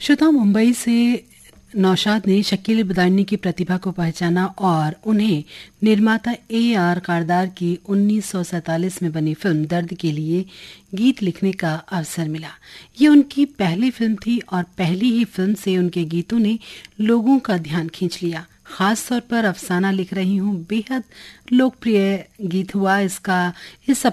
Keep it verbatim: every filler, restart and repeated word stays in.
श्रोता, मुंबई से नौशाद ने शकील बदायूनी की प्रतिभा को पहचाना और उन्हें निर्माता ए आर कारदार की उन्नीस सौ सैंतालीस में बनी फिल्म दर्द के लिए गीत लिखने का अवसर मिला। ये उनकी पहली फिल्म थी और पहली ही फिल्म से उनके गीतों ने लोगों का ध्यान खींच लिया। खास तौर पर अफसाना लिख रही हूँ बेहद लोकप्रिय गीत हुआ। इसका इस